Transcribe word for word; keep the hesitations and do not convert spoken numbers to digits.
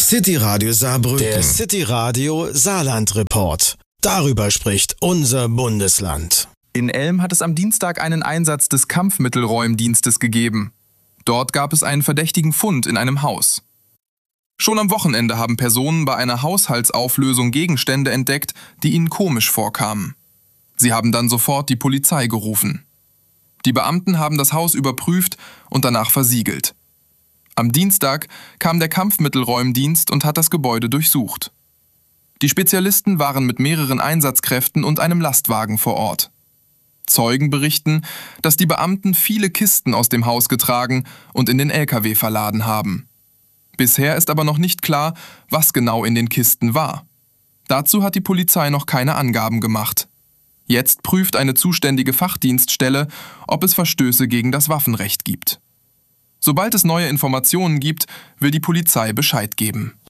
City Radio Saarbrücken. Der City Radio Saarland Report. Darüber spricht unser Bundesland. In Elm hat es am Dienstag einen Einsatz des Kampfmittelräumdienstes gegeben. Dort gab es einen verdächtigen Fund in einem Haus. Schon am Wochenende haben Personen bei einer Haushaltsauflösung Gegenstände entdeckt, die ihnen komisch vorkamen. Sie haben dann sofort die Polizei gerufen. Die Beamten haben das Haus überprüft und danach versiegelt. Am Dienstag kam der Kampfmittelräumdienst und hat das Gebäude durchsucht. Die Spezialisten waren mit mehreren Einsatzkräften und einem Lastwagen vor Ort. Zeugen berichten, dass die Beamten viele Kisten aus dem Haus getragen und in den L K W verladen haben. Bisher ist aber noch nicht klar, was genau in den Kisten war. Dazu hat die Polizei noch keine Angaben gemacht. Jetzt prüft eine zuständige Fachdienststelle, ob es Verstöße gegen das Waffenrecht gibt. Sobald es neue Informationen gibt, will die Polizei Bescheid geben.